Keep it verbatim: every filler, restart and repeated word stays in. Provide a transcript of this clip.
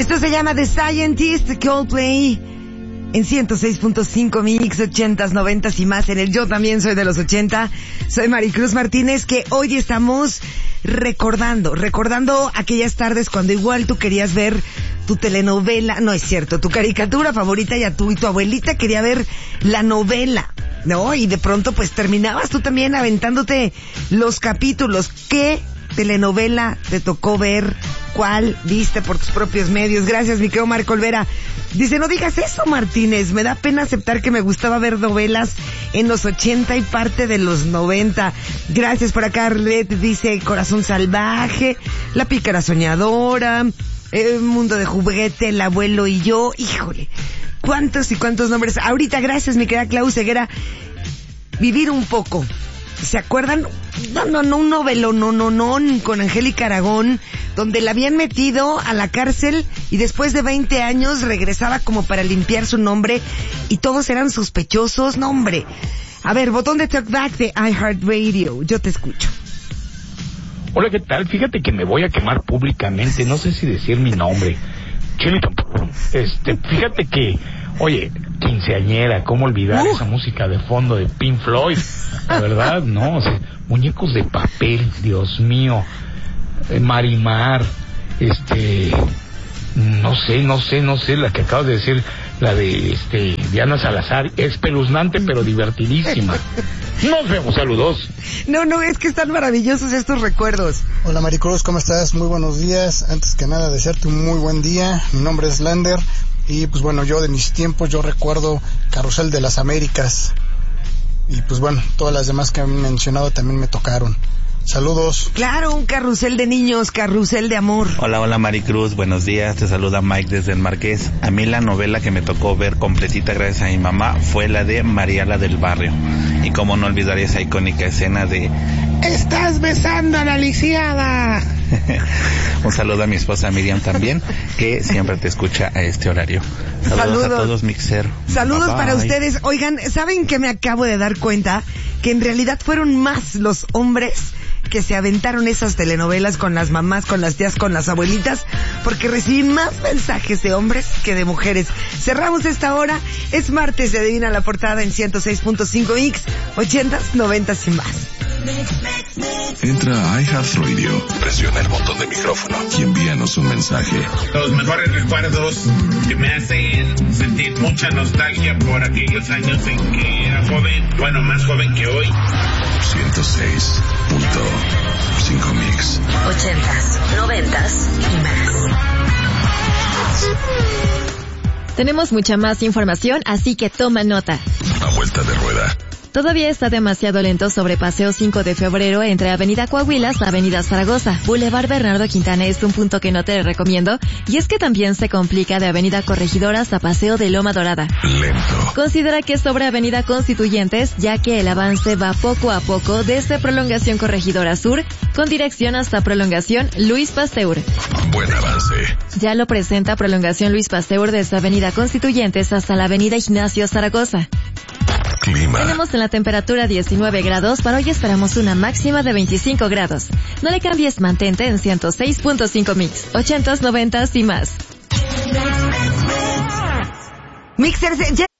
Esto se llama The Scientist, Coldplay, en ciento seis punto cinco Mix, ochentas, noventas y más en el Yo También Soy de los ochenta. Soy Maricruz Martínez, que hoy estamos recordando, recordando aquellas tardes cuando igual tú querías ver tu telenovela, no es cierto, tu caricatura favorita, y a tú y tu abuelita quería ver la novela, ¿no? Y de pronto pues terminabas tú también aventándote los capítulos. ¿Qué telenovela te tocó ver? ¿Cuál viste por tus propios medios? Gracias, mi querido Marco Olvera. Dice, no digas eso, Martínez, me da pena aceptar que me gustaba ver novelas en los ochenta y parte de los noventa. Gracias por acá, Arlette, dice Corazón Salvaje, La Pícara Soñadora, El Mundo de Juguete, El Abuelo y Yo. Híjole, cuántos y cuántos nombres. Ahorita, gracias, mi querida Clau Ceguera. Vivir un poco. ¿Se acuerdan? No, no, no, un novelo, no, no, no, con Angélica Aragón, donde la habían metido a la cárcel y después de veinte años regresaba como para limpiar su nombre y todos eran sospechosos. No, hombre. A ver, botón de talkback de iHeartRadio. Yo te escucho. Hola, ¿qué tal? Fíjate que me voy a quemar públicamente, no sé si decir mi nombre. Chilito. Este, fíjate que, oye, quinceañera, ¿cómo olvidar uh. esa música de fondo de Pink Floyd? La verdad, no, o sea, muñecos de papel, Dios mío, eh, Marimar, este, no sé, no sé, no sé, la que acabas de decir, la de, este, Diana Salazar, espeluznante pero divertidísima. Nos vemos, saludos. No, no, es que están maravillosos estos recuerdos. Hola Maricruz, ¿cómo estás? Muy buenos días. Antes que nada, desearte un muy buen día. Mi nombre es Lander y pues bueno, yo de mis tiempos, yo recuerdo Carrusel de las Américas. Y pues bueno, todas las demás que han mencionado también me tocaron. Saludos. Claro, un carrusel de niños, carrusel de amor. Hola, hola Maricruz, buenos días, te saluda Mike desde el Marqués. A mí la novela que me tocó ver completita gracias a mi mamá fue la de Mariala del Barrio. Y cómo no olvidar esa icónica escena de ¡estás besando a la lisiada! Un saludo a mi esposa Miriam también, que siempre te escucha a este horario. Saludos, Saludos. a todos, Mixer. Saludos bye, bye. para ustedes. Oigan, ¿saben qué me acabo de dar cuenta? Que en realidad fueron más los hombres que se aventaron esas telenovelas con las mamás, con las tías, con las abuelitas, porque recibí más mensajes de hombres que de mujeres. Cerramos esta hora. Es martes de Adivina la Portada en ciento seis punto cinco Mix, ochentas, noventas y más. Entra a iHeartRadio, presiona el botón de micrófono y envíanos un mensaje. Los mejores recuerdos que me hacen sentir mucha nostalgia por aquellos años en que era joven, bueno, más joven que hoy. ciento seis punto cinco Mix. Ochentas, noventas y más. Tenemos mucha más información, así que toma nota. A vuelta de rueda. Todavía está demasiado lento sobre Paseo cinco de febrero entre Avenida Coahuilas a Avenida Zaragoza. Boulevard Bernardo Quintana es un punto que no te recomiendo, y es que también se complica de Avenida Corregidoras a Paseo de Loma Dorada. Lento. Considera que es sobre Avenida Constituyentes, ya que el avance va poco a poco desde Prolongación Corregidora Sur con dirección hasta Prolongación Luis Pasteur. Buen avance. Ya lo presenta Prolongación Luis Pasteur desde Avenida Constituyentes hasta la Avenida Ignacio Zaragoza. Clima. Tenemos en la temperatura diecinueve grados, para hoy esperamos una máxima de veinticinco grados. No le cambies, mantente en ciento seis punto cinco Mix, ochentas, noventas y más. Mixers, ya